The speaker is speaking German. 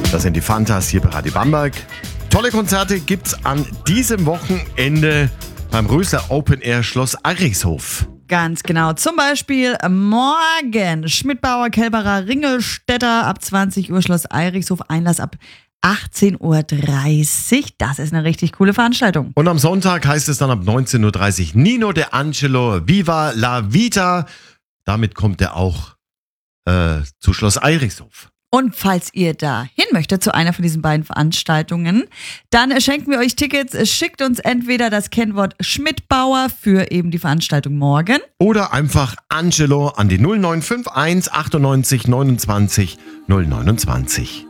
Das sind die Fantas hier bei Radio Bamberg. Tolle Konzerte gibt's an diesem Wochenende beim Rösler Open Air Schloss Arichshof. Ganz genau. Zum Beispiel morgen Schmidbauer, Kelberer, Ringelstädter ab 20 Uhr Schloss Arichshof. Einlass ab 18.30 Uhr. Das ist eine richtig coole Veranstaltung. Und am Sonntag heißt es dann ab 19.30 Uhr Nino De Angelo, Viva la Vita. Damit kommt er auch zu Schloss Arichshof. Und falls ihr da hin möchtet zu einer von diesen beiden Veranstaltungen, dann schenken wir euch Tickets. Schickt uns entweder das Kennwort Schmidbauer für eben die Veranstaltung morgen. Oder einfach Angelo an die 0951 98 29 029.